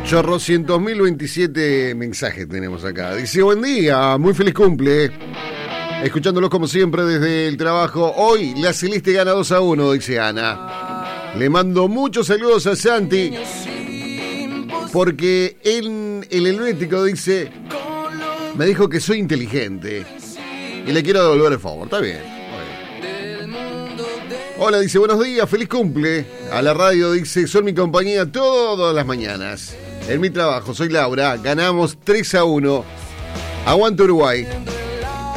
800.027 mensajes tenemos acá. Dice, buen día, muy feliz cumple. Escuchándolos como siempre desde el trabajo. Hoy la Celeste gana 2-1, dice Ana. Le mando muchos saludos a Santi, porque el helvético dice, me dijo que soy inteligente y le quiero devolver el favor. Está bien. Hola, dice, buenos días, feliz cumple. A la radio dice, son mi compañía todas las mañanas. En mi trabajo, soy Laura, ganamos 3-1. Aguante Uruguay.